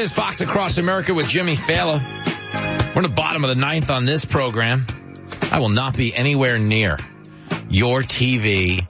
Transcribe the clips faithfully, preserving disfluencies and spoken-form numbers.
is Fox Across America with Jimmy Fallon. We're in the bottom of the ninth on this program. I will not be anywhere near your T V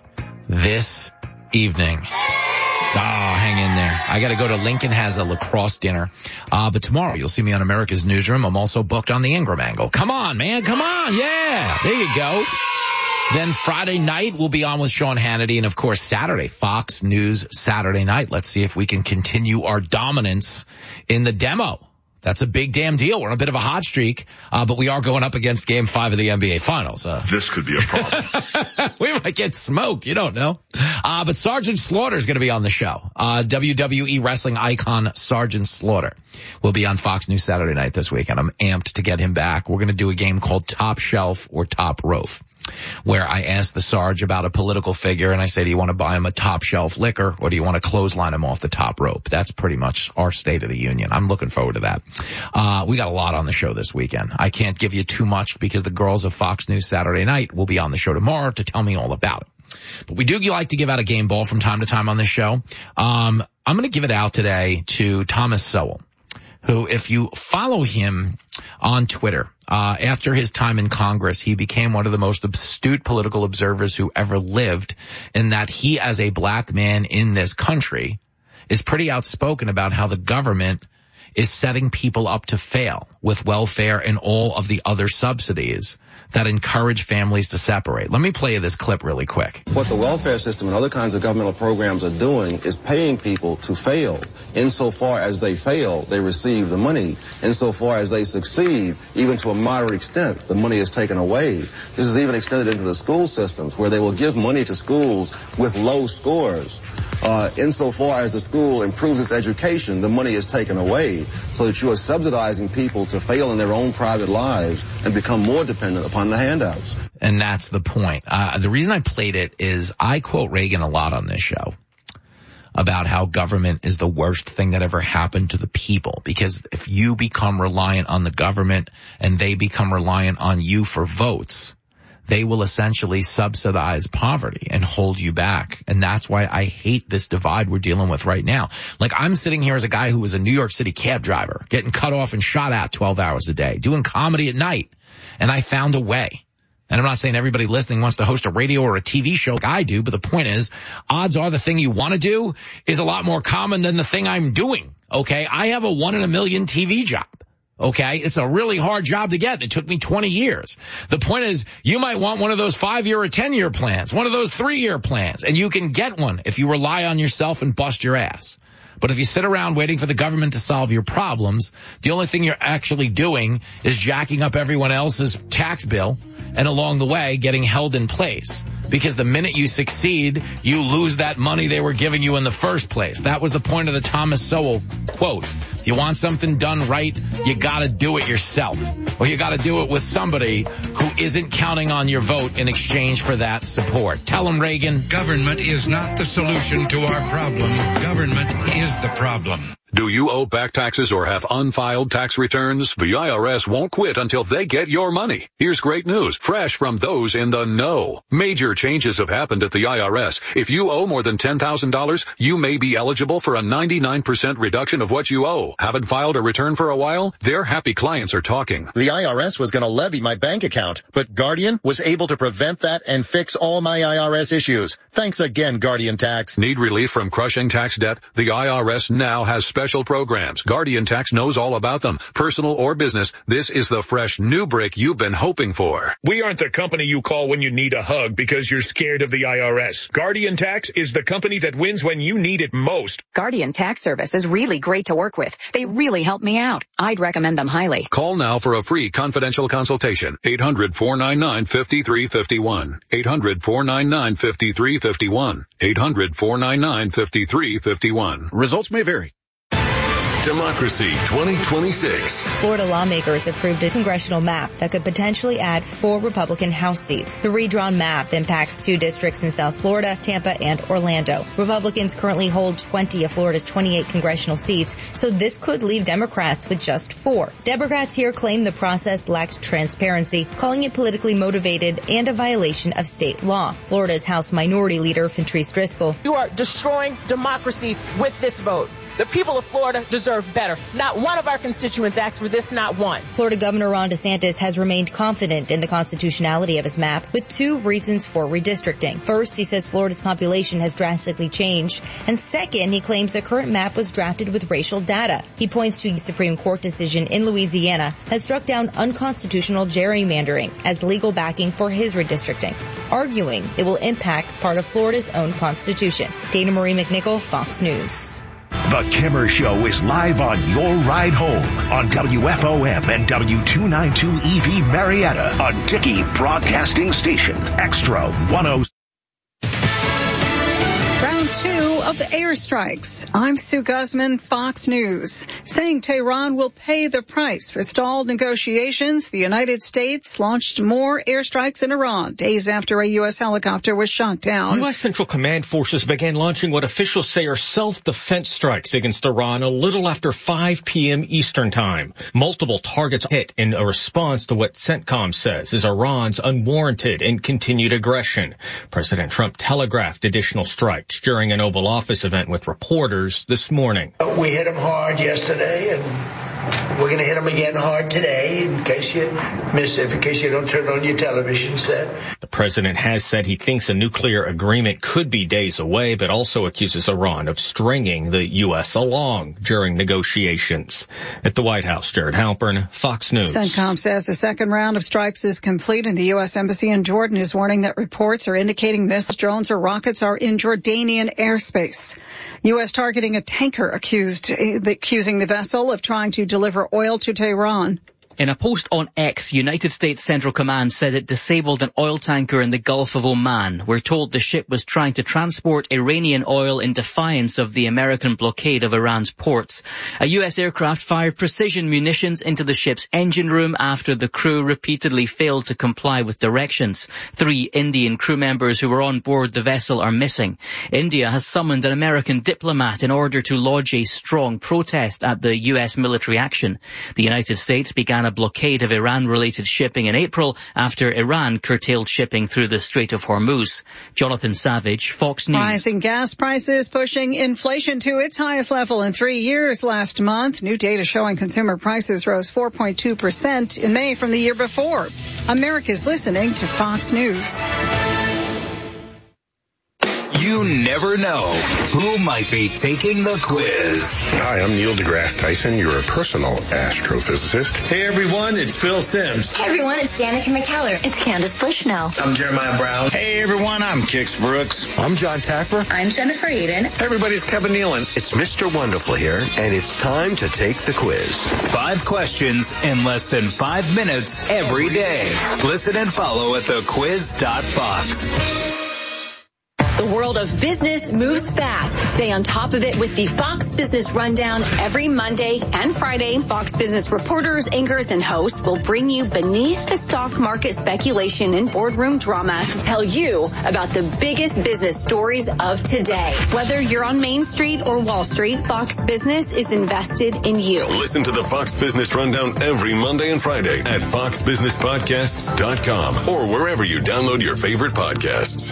this evening. Oh, hang in there. I got to go to Lincoln has a lacrosse dinner. Uh, but tomorrow you'll see me on America's Newsroom. I'm also booked on the Ingram Angle. Come on, man. Come on. Yeah. There you go. Then Friday night, we'll be on with Sean Hannity. And, of course, Saturday, Fox News Saturday night. Let's see if we can continue our dominance in the demo. That's a big damn deal. We're on a bit of a hot streak, uh, but we are going up against Game five of the N B A Finals. Uh. This could be a problem. We might get smoked. You don't know. Uh, but Sergeant Slaughter is going to be on the show. Uh, W W E wrestling icon Sergeant Slaughter will be on Fox News Saturday night this week, and I'm amped to get him back. We're going to do a game called Top Shelf or Top Rope, where I ask the Sarge about a political figure, and I say, do you want to buy him a top shelf liquor, or do you want to clothesline him off the top rope? That's pretty much our State of the Union. I'm looking forward to that. Uh, we got a lot on the show this weekend. I can't give you too much because the girls of Fox News Saturday night will be on the show tomorrow to tell me all about it. But we do like to give out a game ball from time to time on this show. Um, I'm going to give it out today to Thomas Sowell, who, if you follow him on Twitter, uh, after his time in Congress, he became one of the most astute political observers who ever lived, in that he, as a black man in this country, is pretty outspoken about how the government is setting people up to fail with welfare and all of the other subsidies that encourage families to separate. Let me play you this clip really quick. What the welfare system and other kinds of governmental programs are doing is paying people to fail. Insofar as they fail, they receive the money. Insofar as they succeed, even to a moderate extent, the money is taken away. This is even extended into the school systems, where they will give money to schools with low scores. Uh, insofar as the school improves its education, the money is taken away, so that you are subsidizing people to fail in their own private lives and become more dependent upon the handouts. And that's the point. Uh, the reason I played it is I quote Reagan a lot on this show about how government is the worst thing that ever happened to the people, because if you become reliant on the government and they become reliant on you for votes, they will essentially subsidize poverty and hold you back. And that's why I hate this divide we're dealing with right now. Like, I'm sitting here as a guy who was a New York City cab driver, getting cut off and shot at twelve hours a day, doing comedy at night. And I found a way. And I'm not saying everybody listening wants to host a radio or a T V show like I do, but the point is, odds are the thing you want to do is a lot more common than the thing I'm doing. Okay? I have a one in a million T V job. Okay? It's a really hard job to get. It took me twenty years. The point is, you might want one of those five-year or ten-year plans, one of those three-year plans, and you can get one if you rely on yourself and bust your ass. But if you sit around waiting for the government to solve your problems, the only thing you're actually doing is jacking up everyone else's tax bill and along the way getting held in place. Because the minute you succeed, you lose that money they were giving you in the first place. That was the point of the Thomas Sowell quote. If you want something done right, you gotta do it yourself. Or you gotta do it with somebody who isn't counting on your vote in exchange for that support. Tell them, Reagan. Government is not the solution to our problem. Government is the problem. Do you owe back taxes or have unfiled tax returns? The I R S won't quit until they get your money. Here's great news, fresh from those in the know. Major changes have happened at the I R S. If you owe more than ten thousand dollars, you may be eligible for a ninety-nine percent reduction of what you owe. Haven't filed a return for a while? Their happy clients are talking. The I R S was going to levy my bank account, but Guardian was able to prevent that and fix all my I R S issues. Thanks again, Guardian Tax. Need relief from crushing tax debt? The I R S now has special programs. Guardian Tax knows all about them. Personal or business, this is the fresh new break you've been hoping for. We aren't the company you call when you need a hug because you're scared of the I R S. Guardian Tax is the company that wins when you need it most. Guardian Tax Service is really great to work with. They really help me out. I'd recommend them highly. Call now for a free confidential consultation. eight hundred, four nine nine, five three five one. eight hundred, four nine nine, five three five one. eight hundred, four nine nine, five three five one. Results may vary. Democracy twenty twenty-six. Florida lawmakers approved a congressional map that could potentially add four Republican House seats. The redrawn map impacts two districts in South Florida, Tampa, and Orlando. Republicans currently hold twenty of Florida's twenty-eight congressional seats, so this could leave Democrats with just four. Democrats here claim the process lacked transparency, calling it politically motivated and a violation of state law. Florida's House Minority Leader Fintrice Driscoll. You are destroying democracy with this vote. The people of Florida deserve better. Not one of our constituents asked for this, not one. Florida Governor Ron DeSantis has remained confident in the constitutionality of his map with two reasons for redistricting. First, he says Florida's population has drastically changed. And second, he claims the current map was drafted with racial data. He points to a Supreme Court decision in Louisiana that struck down unconstitutional gerrymandering as legal backing for his redistricting, arguing it will impact part of Florida's own constitution. Dana Marie McNichol, Fox News. The Kimmer Show is live on your ride home on W F O M and W two ninety-two E V Marietta on Dickey Broadcasting Station, Extra one oh. Round two of the airstrikes. I'm Sue Guzman, Fox News. Saying Tehran will pay the price for stalled negotiations, the United States launched more airstrikes in Iran days after a U S helicopter was shot down. U S Central Command forces began launching what officials say are self-defense strikes against Iran a little after five p.m. Eastern Time. Multiple targets hit in a response to what CENTCOM says is Iran's unwarranted and continued aggression. President Trump telegraphed additional strikes during an Oval Office event with reporters this morning. We hit them hard yesterday, and we're going to hit them again hard today in case you miss it, in case you don't turn on your television set. The president has said he thinks a nuclear agreement could be days away, but also accuses Iran of stringing the U S along during negotiations. At the White House, Jared Halpern, Fox News. CENTCOM says the second round of strikes is complete, and the U S Embassy in Jordan is warning that reports are indicating missiles, drones, or rockets are in Jordanian airspace. U S targeting a tanker accused, accusing the vessel of trying to deliver oil to Tehran. In a post on X, United States Central Command said it disabled an oil tanker in the Gulf of Oman. We're told the ship was trying to transport Iranian oil in defiance of the American blockade of Iran's ports. A U S aircraft fired precision munitions into the ship's engine room after the crew repeatedly failed to comply with directions. Three Indian crew members who were on board the vessel are missing. India has summoned an American diplomat in order to lodge a strong protest at the U S military action. The United States began a blockade of Iran-related shipping in April after Iran curtailed shipping through the Strait of Hormuz. Jonathan Savage, Fox News. Rising gas prices pushing inflation to its highest level in three years last month. New data showing consumer prices rose four point two percent in May from the year before. America's listening to Fox News. You never know who might be taking the quiz. Hi, I'm Neil deGrasse Tyson, your personal astrophysicist. Hey everyone, it's Phil Sims. Hey everyone, it's Danica McKellar. It's Candace Bushnell. I'm Jeremiah Brown. Hey everyone, I'm Kix Brooks. I'm John Taffer. I'm Jennifer Eden. Hey everybody, it's Kevin Nealon. It's Mister Wonderful here, and it's time to take the quiz. Five questions in less than five minutes every day. Listen and follow at the quiz dot fox. The world of business moves fast. Stay on top of it with the Fox Business Rundown every Monday and Friday. Fox Business reporters, anchors, and hosts will bring you beneath the stock market speculation and boardroom drama to tell you about the biggest business stories of today. Whether you're on Main Street or Wall Street, Fox Business is invested in you. Listen to the Fox Business Rundown every Monday and Friday at fox business podcasts dot com or wherever you download your favorite podcasts.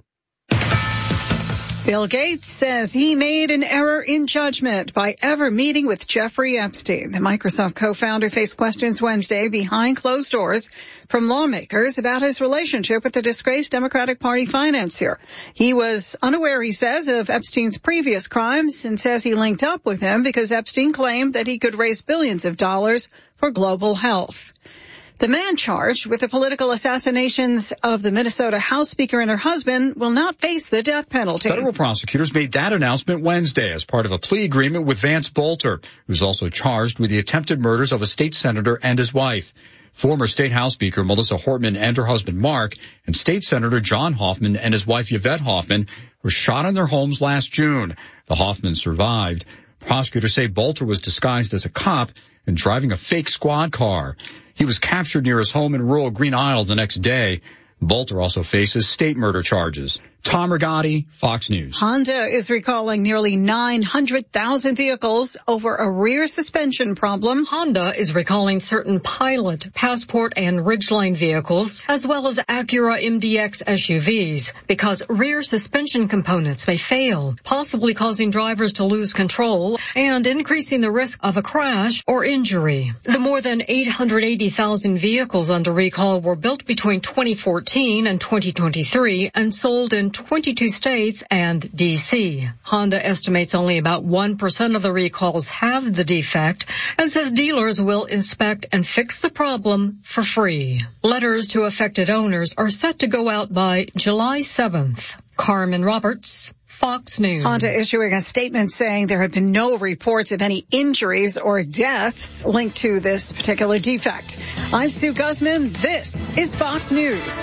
Bill Gates says he made an error in judgment by ever meeting with Jeffrey Epstein. The Microsoft co-founder faced questions Wednesday behind closed doors from lawmakers about his relationship with the disgraced Democratic Party financier. He was unaware, he says, of Epstein's previous crimes and says he linked up with him because Epstein claimed that he could raise billions of dollars for global health. The man charged with the political assassinations of the Minnesota House Speaker and her husband will not face the death penalty. Federal prosecutors made that announcement Wednesday as part of a plea agreement with Vance Bolter, who's also charged with the attempted murders of a state senator and his wife. Former State House Speaker Melissa Hortman and her husband Mark and State Senator John Hoffman and his wife Yvette Hoffman were shot in their homes last June. The Hoffmans survived. Prosecutors say Bolter was disguised as a cop and driving a fake squad car. He was captured near his home in rural Green Isle the next day. Bolter also faces state murder charges. Tom Rigotti, Fox News. Honda is recalling nearly nine hundred thousand vehicles over a rear suspension problem. Honda is recalling certain Pilot, Passport, and Ridgeline vehicles, as well as Acura M D X S U Vs, because rear suspension components may fail, possibly causing drivers to lose control and increasing the risk of a crash or injury. The more than eight hundred eighty thousand vehicles under recall were built between twenty fourteen and twenty twenty-three and sold in twenty-two states and D C. Honda estimates only about one percent of the recalls have the defect and says dealers will inspect and fix the problem for free. Letters to affected owners are set to go out by July seventh. Carmen Roberts, Fox News. Honda issuing a statement saying there have been no reports of any injuries or deaths linked to this particular defect. I'm Sue Guzman. This is Fox News.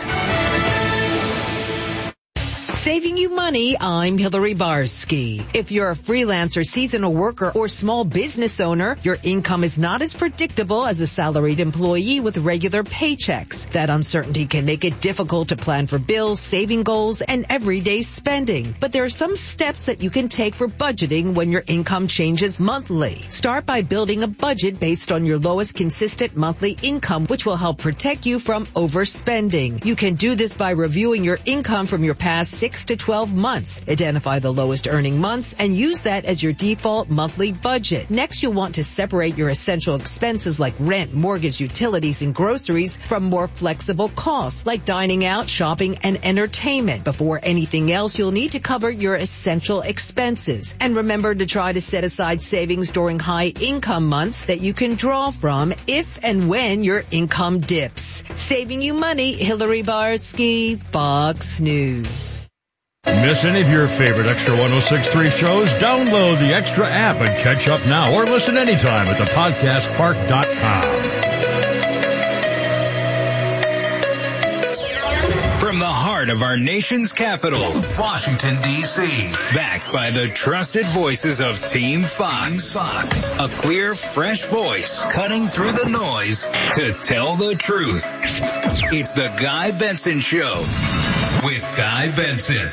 Saving you money, I'm Hillary Barsky. If you're a freelancer, seasonal worker, or small business owner, your income is not as predictable as a salaried employee with regular paychecks. That uncertainty can make it difficult to plan for bills, saving goals, and everyday spending. But there are some steps that you can take for budgeting when your income changes monthly. Start by building a budget based on your lowest consistent monthly income, which will help protect you from overspending. You can do this by reviewing your income from your past six to twelve months. Identify the lowest earning months and use that as your default monthly budget. Next, you'll want to separate your essential expenses like rent, mortgage, utilities, and groceries from more flexible costs like dining out, shopping, and entertainment. Before anything else, you'll need to cover your essential expenses. And remember to try to set aside savings during high income months that you can draw from if and when your income dips. Saving you money, Hillary Barsky, Fox News. Miss any of your favorite Extra one oh six point three shows? Download the Extra app and catch up now, or listen anytime at the podcast park dot com. From the heart of our nation's capital, Washington, D C, backed by the trusted voices of Team Fox. Team Fox. A clear, fresh voice cutting through the noise to tell the truth. It's the Guy Benson Show with Guy Benson.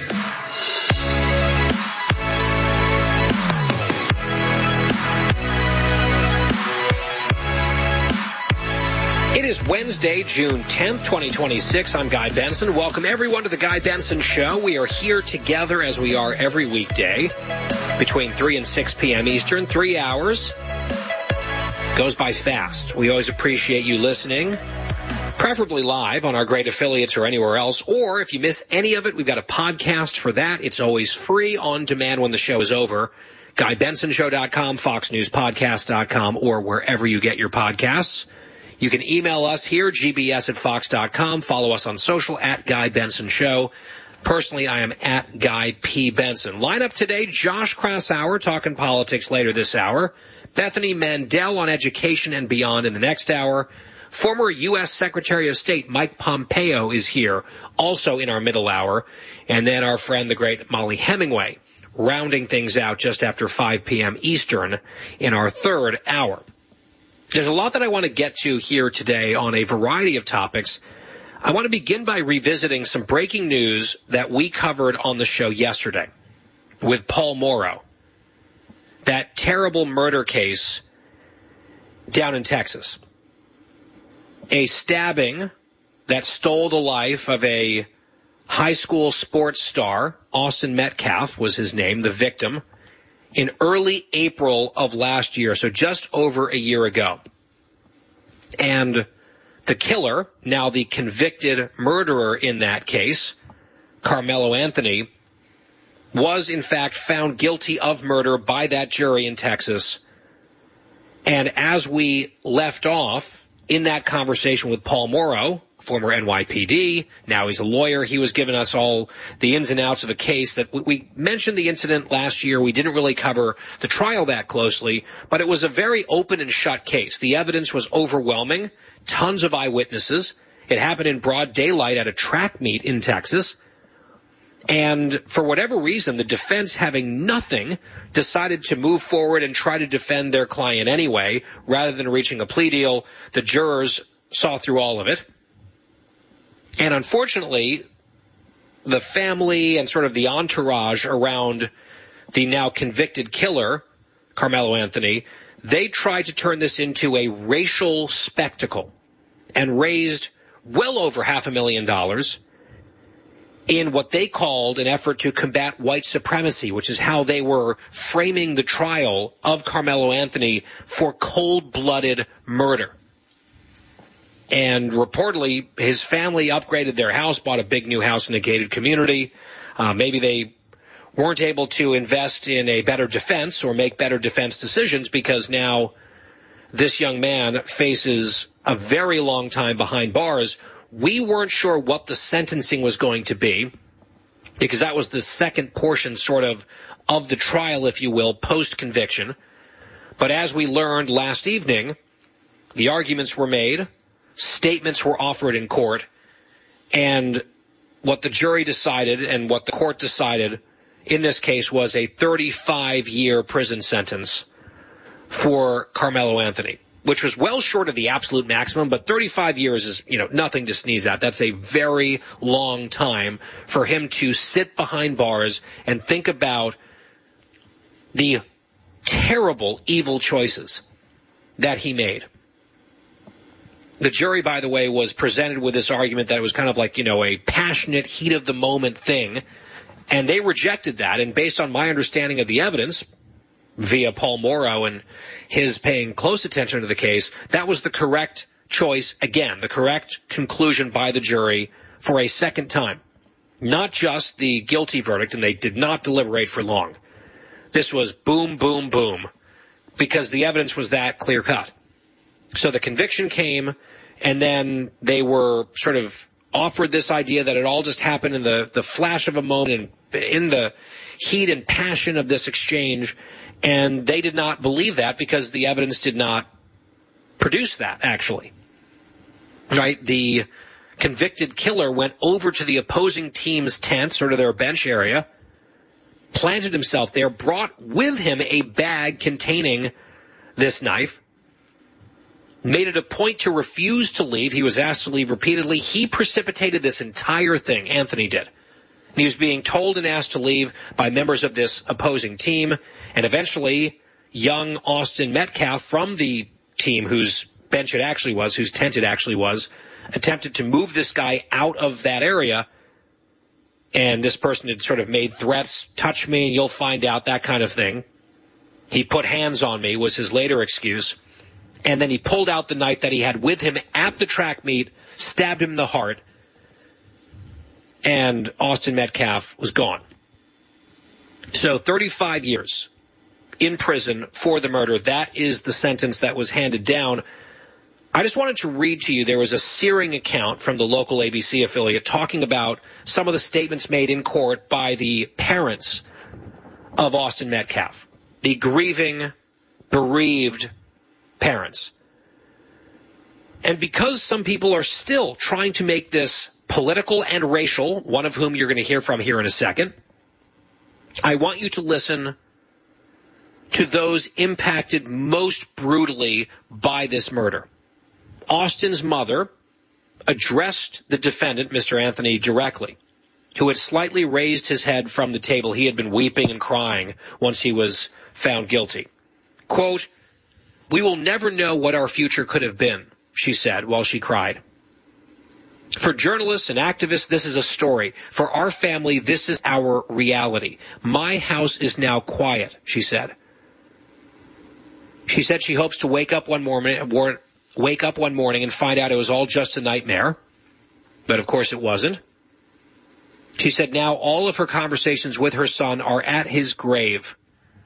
It is Wednesday, June tenth, twenty twenty-six. I'm Guy Benson. Welcome everyone to the Guy Benson Show. We are here together as we are every weekday between three and six p.m. Eastern. Three hours. Goes by fast. We always appreciate you listening, preferably live on our great affiliates or anywhere else. Or if you miss any of it, we've got a podcast for that. It's always free on demand when the show is over. Guy Benson Show dot com, Fox News Podcast dot com, or wherever you get your podcasts. You can email us here, G B S at Fox dot com. Follow us on social at Guy Benson Show. Personally, I am at Guy P. Benson. Lineup today, Josh Kraushaar talking politics later this hour. Bethany Mandel on education and beyond in the next hour. Former U S Secretary of State Mike Pompeo is here, also in our middle hour. And then our friend, the great Molly Hemingway, rounding things out just after five p.m. Eastern in our third hour. There's a lot that I want to get to here today on a variety of topics. I want to begin by revisiting some breaking news that we covered on the show yesterday with Paul Mauro. That terrible murder case down in Texas. A stabbing that stole the life of a high school sports star. Austin Metcalf was his name, the victim, in early April of last year, so just over a year ago. And the killer, now the convicted murderer in that case, Carmelo Anthony, was in fact found guilty of murder by that jury in Texas. And as we left off in that conversation with Paul Mauro, former N Y P D, now he's a lawyer, he was giving us all the ins and outs of a case that we, we mentioned the incident last year. We didn't really cover the trial that closely, but it was a very open and shut case. The evidence was overwhelming, tons of eyewitnesses. It happened in broad daylight at a track meet in Texas. And for whatever reason, the defense, having nothing, decided to move forward and try to defend their client anyway, rather than reaching a plea deal. The jurors saw through all of it. And unfortunately, the family and sort of the entourage around the now convicted killer, Carmelo Anthony, they tried to turn this into a racial spectacle and raised well over half a million dollars in what they called an effort to combat white supremacy, which is how they were framing the trial of Carmelo Anthony for cold-blooded murder. And reportedly, his family upgraded their house, bought a big new house in a gated community. Uh, maybe they weren't able to invest in a better defense or make better defense decisions because now this young man faces a very long time behind bars. We weren't sure what the sentencing was going to be because that was the second portion sort of of the trial, if you will, post-conviction. But as we learned last evening, the arguments were made, statements were offered in court, and what the jury decided and what the court decided in this case was a thirty-five year prison sentence for Carmelo Anthony, which was well short of the absolute maximum, but thirty-five years is, you know, nothing to sneeze at. That's a very long time for him to sit behind bars and think about the terrible, evil choices that he made. The jury, by the way, was presented with this argument that it was kind of like, you know, a passionate, heat-of-the-moment thing, and they rejected that. And based on my understanding of the evidence, via Paul Morrow and his paying close attention to the case, that was the correct choice, again, the correct conclusion by the jury for a second time. Not just the guilty verdict, and they did not deliberate for long. This was boom, boom, boom, because the evidence was that clear-cut. So the conviction came, and then they were sort of offered this idea that it all just happened in the, the flash of a moment and in the heat and passion of this exchange. And they did not believe that because the evidence did not produce that, actually. Right? The convicted killer went over to the opposing team's tent, sort of their bench area, planted himself there, brought with him a bag containing this knife, made it a point to refuse to leave. He was asked to leave repeatedly. He precipitated this entire thing, Anthony did. He was being told and asked to leave by members of this opposing team, and eventually young Austin Metcalf from the team whose bench it actually was, whose tent it actually was, attempted to move this guy out of that area, and this person had sort of made threats, touch me and you'll find out, that kind of thing. He put hands on me was his later excuse. And then he pulled out the knife that he had with him at the track meet, stabbed him in the heart, and Austin Metcalf was gone. So thirty-five years in prison for the murder. That is the sentence that was handed down. I just wanted to read to you, there was a searing account from the local A B C affiliate talking about some of the statements made in court by the parents of Austin Metcalf, the grieving, bereaved parents. And because some people are still trying to make this political and racial, one of whom you're going to hear from here in a second, I want you to listen to those impacted most brutally by this murder. Austin's mother addressed the defendant, Mister Anthony, directly, who had slightly raised his head from the table. He had been weeping and crying once he was found guilty. Quote, "We will never know what our future could have been," she said while she cried. "For journalists and activists, this is a story. For our family, this is our reality. My house is now quiet," she said. She said she hopes to wake up one morning, wake up one morning and find out it was all just a nightmare. But of course it wasn't. She said now all of her conversations with her son are at his grave.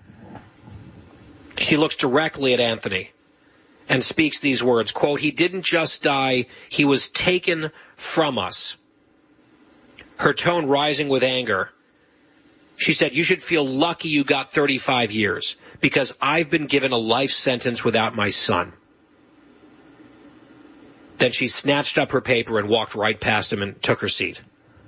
She looks directly at Anthony and speaks these words, quote, "He didn't just die, he was taken from us." Her tone rising with anger. She said, "You should feel lucky you got thirty-five years because I've been given a life sentence without my son." Then she snatched up her paper and walked right past him and took her seat.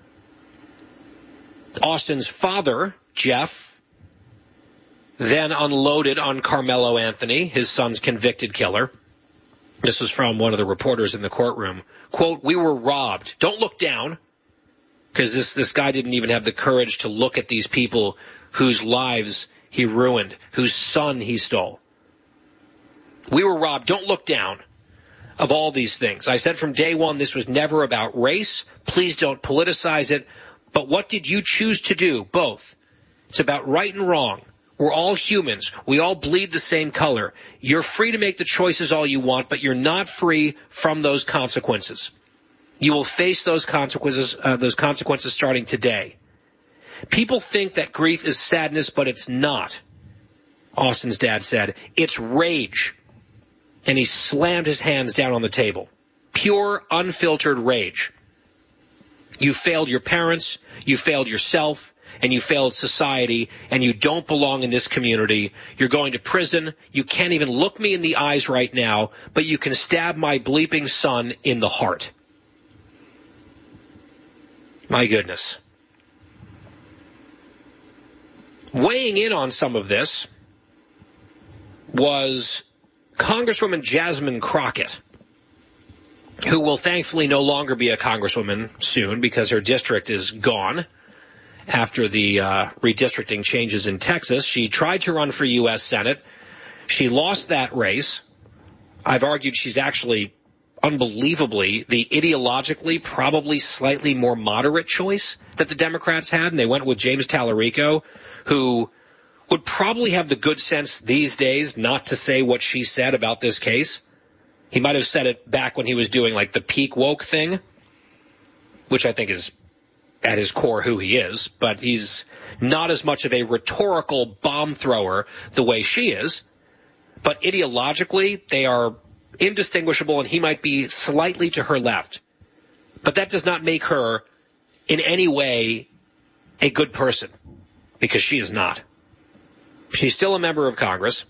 Austin's father, Jeff, then unloaded on Carmelo Anthony, his son's convicted killer. This was from one of the reporters in the courtroom. Quote, "We were robbed. Don't look down," because this, this guy didn't even have the courage to look at these people whose lives he ruined, whose son he stole. We were robbed. Don't look down of all these things. I said from day one this was never about race. Please don't politicize it. But what did you choose to do? Both. It's about right and wrong. We're all humans. We all bleed the same color. You're free to make the choices all you want, but you're not free from those consequences. You will face those consequences, uh, those consequences starting today. People think that grief is sadness, but it's not. Austin's dad said, it's rage. And he slammed his hands down on the table. Pure, unfiltered rage. You failed your parents, you failed yourself, and you failed society, and you don't belong in this community. You're going to prison. You can't even look me in the eyes right now, but you can stab my bleeping son in the heart. My goodness. Weighing in on some of this was Congresswoman Jasmine Crockett, who will thankfully no longer be a congresswoman soon because her district is gone after the uh, redistricting changes in Texas. She tried to run for U S Senate. She lost that race. I've argued she's actually unbelievably the ideologically probably slightly more moderate choice that the Democrats had, and they went with James Tallarico, who would probably have the good sense these days not to say what she said about this case. He might have said it back when he was doing like the peak woke thing, which I think is at his core who he is, but he's not as much of a rhetorical bomb thrower the way she is. But ideologically, they are indistinguishable, and he might be slightly to her left. But that does not make her in any way a good person, because she is not. She's still a member of Congress.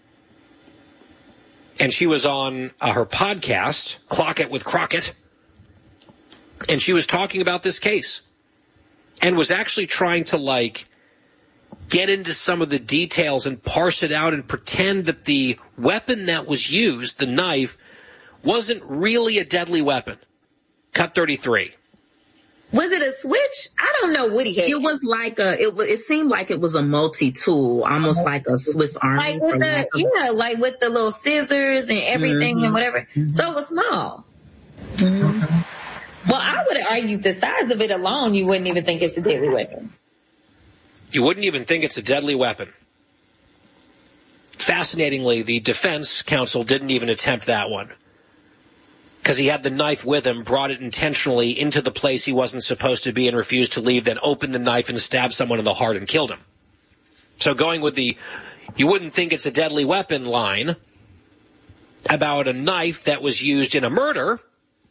And she was on uh, her podcast, Clock It with Crockett, and she was talking about this case and was actually trying to, like, get into some of the details and parse it out and pretend that the weapon that was used, the knife, wasn't really a deadly weapon. Cut thirty-three. Was it a switch? I don't know what he had. It was like a, it was, it seemed like it was a multi-tool, almost like a Swiss Army. Like with the, yeah, like with the little scissors and everything mm-hmm. and whatever. Mm-hmm. So it was small. Mm-hmm. Well, I would argue the size of it alone, you wouldn't even think it's a deadly weapon. You wouldn't even think it's a deadly weapon. Fascinatingly, the defense counsel didn't even attempt that one, because he had the knife with him, brought it intentionally into the place he wasn't supposed to be and refused to leave, then opened the knife and stabbed someone in the heart and killed him. So going with the, you wouldn't think it's a deadly weapon line about a knife that was used in a murder,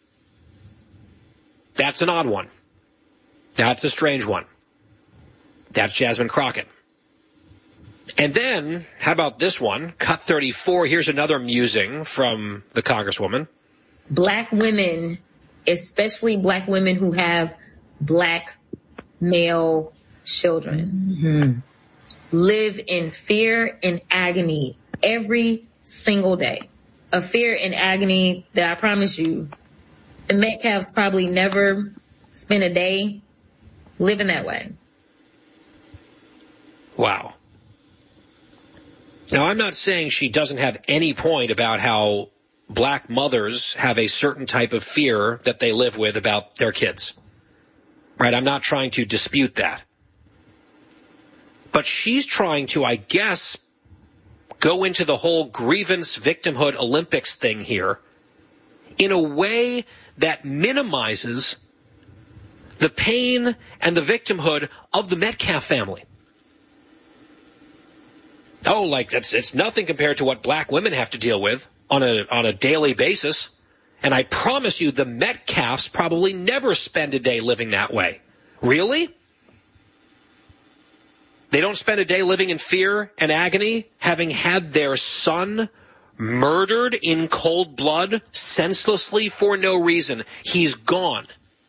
that's an odd one. That's a strange one. That's Jasmine Crockett. And then, how about this one? Cut thirty-four. Here's another musing from the Congresswoman. Black women, especially black women who have black male children, mm-hmm. live in fear and agony every single day. A fear and agony that I promise you, the Metcalfs probably never spent a day living that way. Wow. Now, I'm not saying she doesn't have any point about how black mothers have a certain type of fear that they live with about their kids. Right? I'm not trying to dispute that. But she's trying to, I guess, go into the whole grievance victimhood Olympics thing here in a way that minimizes the pain and the victimhood of the Metcalf family. Oh, like that's it's nothing compared to what black women have to deal with on a on a daily basis. And I promise you, the Metcalfs probably never spend a day living that way. Really? They don't spend a day living in fear and agony, having had their son murdered in cold blood, senselessly, for no reason. He's gone.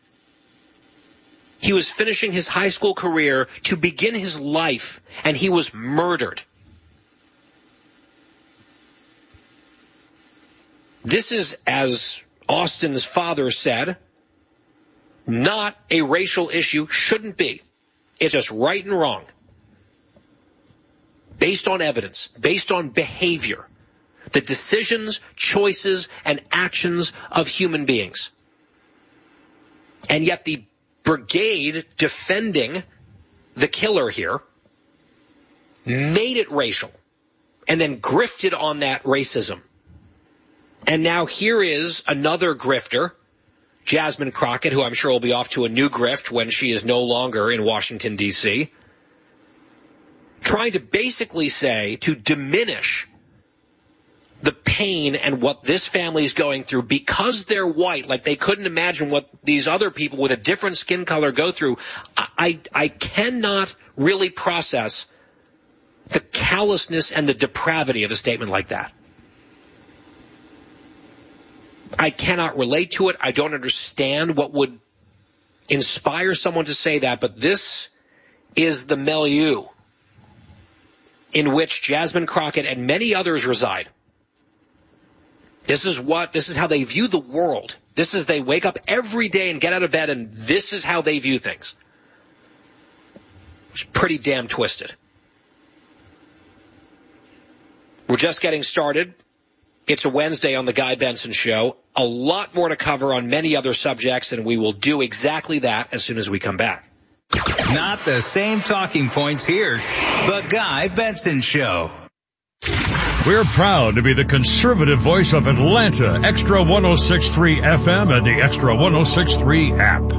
He was finishing his high school career to begin his life, and he was murdered. This is, as Austin's father said, not a racial issue, shouldn't be. It's just right and wrong. Based on evidence, based on behavior, the decisions, choices, and actions of human beings. And yet the brigade defending the killer here made it racial and then grifted on that racism. And now here is another grifter, Jasmine Crockett, who I'm sure will be off to a new grift when she is no longer in Washington, D C, trying to basically say, to diminish the pain and what this family is going through because they're white, like they couldn't imagine what these other people with a different skin color go through. I, I, I cannot really process the callousness and the depravity of a statement like that. I cannot relate to it. I don't understand what would inspire someone to say that, but this is the milieu in which Jasmine Crockett and many others reside. This is what, this is how they view the world. This is, they wake up every day and get out of bed, and this is how they view things. It's pretty damn twisted. We're just getting started. It's a Wednesday on the Guy Benson Show. A lot more to cover on many other subjects, and we will do exactly that as soon as we come back. Not the same talking points here. The Guy Benson Show. We're proud to be the conservative voice of Atlanta. Extra one oh six point three F M and the Extra one oh six point three app.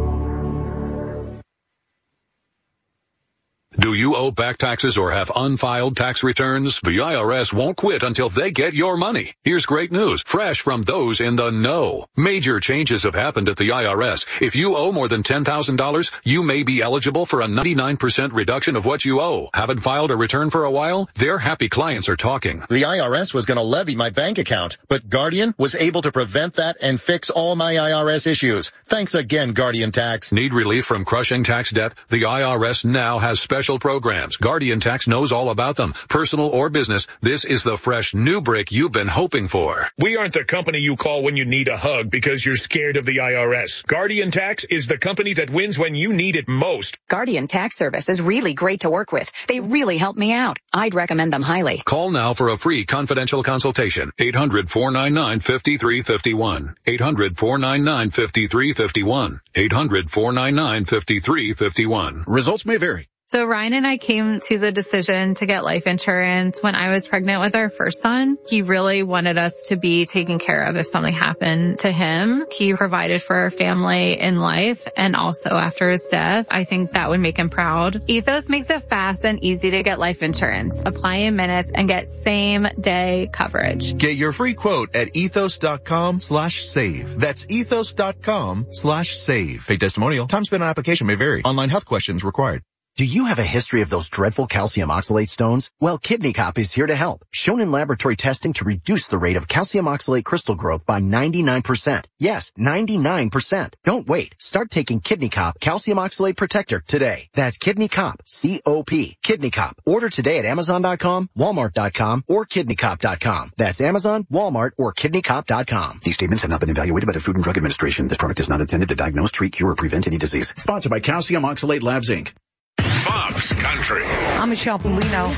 Do you owe back taxes or have unfiled tax returns? The I R S won't quit until they get your money. Here's great news, fresh from those in the know. Major changes have happened at the I R S. If you owe more than ten thousand dollars, you may be eligible for a ninety-nine percent reduction of what you owe. Haven't filed a return for a while? Their happy clients are talking. The I R S was going to levy my bank account, but Guardian was able to prevent that and fix all my I R S issues. Thanks again, Guardian Tax. Need relief from crushing tax debt? The I R S now has special programs. Guardian Tax knows all about them. Personal or business, this is the fresh new brick you've been hoping for. We aren't the company you call when you need a hug because you're scared of the I R S. Guardian Tax is the company that wins when you need it most. Guardian Tax Service is really great to work with. They really help me out. I'd recommend them highly. Call now for a free confidential consultation. eight hundred, four nine nine, five three five one. eight hundred, four nine nine, five three five one. eight hundred, four nine nine, five three five one. Results may vary. So Ryan and I came to the decision to get life insurance when I was pregnant with our first son. He really wanted us to be taken care of if something happened to him. He provided for our family in life and also after his death. I think that would make him proud. Ethos makes it fast and easy to get life insurance. Apply in minutes and get same day coverage. Get your free quote at ethos.com slash save. That's ethos.com slash save. Fake testimonial. Time spent on application may vary. Online health questions required. Do you have a history of those dreadful calcium oxalate stones? Well, Kidney Cop is here to help. Shown in laboratory testing to reduce the rate of calcium oxalate crystal growth by ninety-nine percent. Yes, ninety-nine percent. Don't wait. Start taking Kidney Cop Calcium Oxalate Protector today. That's Kidney Cop, C O P. Kidney Cop. Order today at amazon dot com, walmart dot com, or kidney cop dot com. That's Amazon, Walmart, or kidney cop dot com. These statements have not been evaluated by the Food and Drug Administration. This product is not intended to diagnose, treat, cure, or prevent any disease. Sponsored by Calcium Oxalate Labs, Incorporated. Fox Country. I'm Michelle Polino.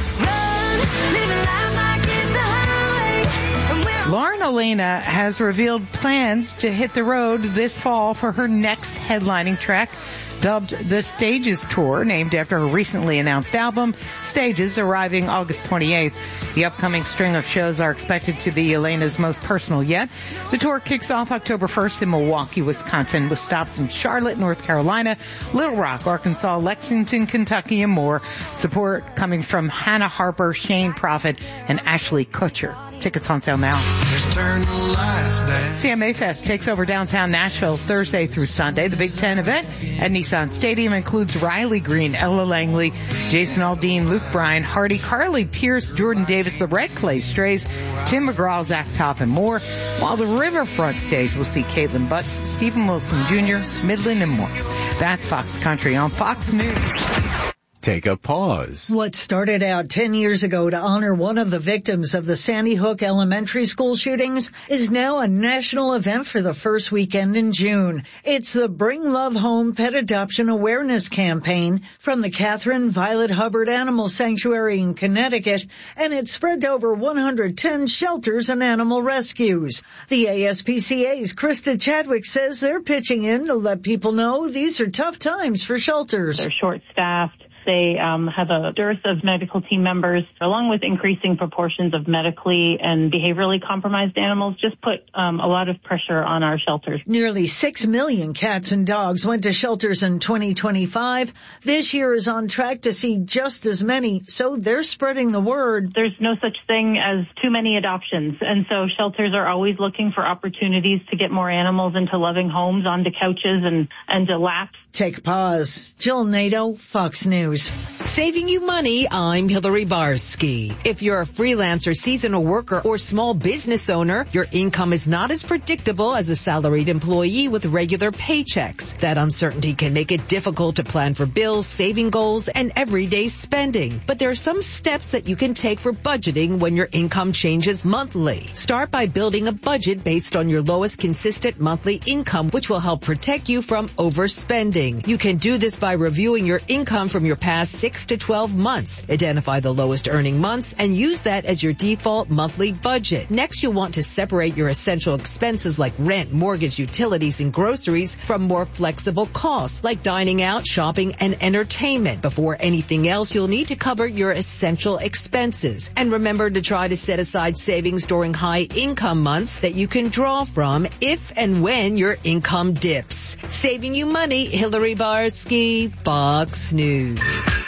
Lauren Elena has revealed plans to hit the road this fall for her next headlining track, dubbed the Stages Tour, named after her recently announced album, Stages, arriving August twenty-eighth. The upcoming string of shows are expected to be Elena's most personal yet. The tour kicks off October first in Milwaukee, Wisconsin, with stops in Charlotte, North Carolina, Little Rock, Arkansas, Lexington, Kentucky, and more. Support coming from Hannah Harper, Shane Prophet, and Ashley Kutcher. Tickets on sale now. C M A Fest takes over downtown Nashville Thursday through Sunday. The Big Ten event at Nissan Stadium includes Riley Green, Ella Langley, Jason Aldean, Luke Bryan, Hardy, Carly Pierce, Jordan Davis, the Red Clay Strays, Tim McGraw, Zach Top, and more. While the Riverfront stage will see Caitlin Butts, Stephen Wilson Junior, Midland, and more. That's Fox Country on Fox News. Take a pause. What started out ten years ago to honor one of the victims of the Sandy Hook elementary school shootings is now a national event for the first weekend in June. It's the Bring Love Home Pet Adoption Awareness Campaign from the Catherine Violet Hubbard Animal Sanctuary in Connecticut, and it's spread to over one hundred ten shelters and animal rescues. The A S P C A's Krista Chadwick says they're pitching in to let people know these are tough times for shelters. They're short-staffed. They um, have a dearth of medical team members, along with increasing proportions of medically and behaviorally compromised animals, just put um, a lot of pressure on our shelters. Nearly six million cats and dogs went to shelters in twenty twenty-five. This year is on track to see just as many, so they're spreading the word. There's no such thing as too many adoptions, and so shelters are always looking for opportunities to get more animals into loving homes, onto couches, and, and to laps. Take a pause. Jill Nato, Fox News. Saving you money, I'm Hillary Barsky. If you're a freelancer, seasonal worker, or small business owner, your income is not as predictable as a salaried employee with regular paychecks. That uncertainty can make it difficult to plan for bills, saving goals, and everyday spending. But there are some steps that you can take for budgeting when your income changes monthly. Start by building a budget based on your lowest consistent monthly income, which will help protect you from overspending. You can do this by reviewing your income from your past six to twelve months. Identify the lowest earning months and use that as your default monthly budget. Next, you'll want to separate your essential expenses like rent, mortgage, utilities, and groceries from more flexible costs like dining out, shopping, and entertainment. Before anything else, you'll need to cover your essential expenses. And remember to try to set aside savings during high income months that you can draw from if and when your income dips. Saving you money, Hillary Barsky, Fox News.